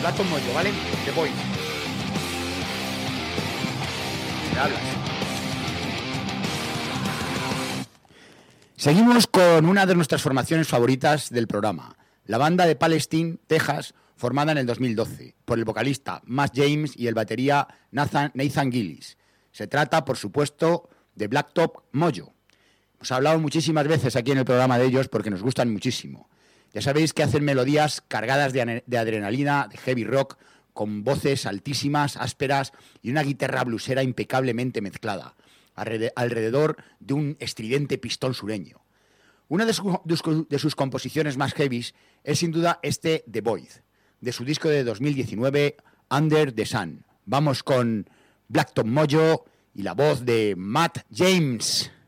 Blacktop Mojo, ¿vale? The Void. ¿Me hablas? Seguimos con una de nuestras formaciones favoritas del programa, la banda de Palestine, Texas, formada en el 2012 por el vocalista Matt James y el batería Nathan Gillis. Se trata, por supuesto, de Blacktop Mojo. Hemos hablado muchísimas veces aquí en el programa de ellos porque nos gustan muchísimo. Ya sabéis que hacen melodías cargadas de adrenalina, de heavy rock, con voces altísimas, ásperas y una guitarra blusera impecablemente mezclada, alrededor de un estridente pistón sureño. Una de sus composiciones más heavies es sin duda este The Void, de su disco de 2019, Under the Sun. Vamos con Blacktop Mojo y la voz de Matt James.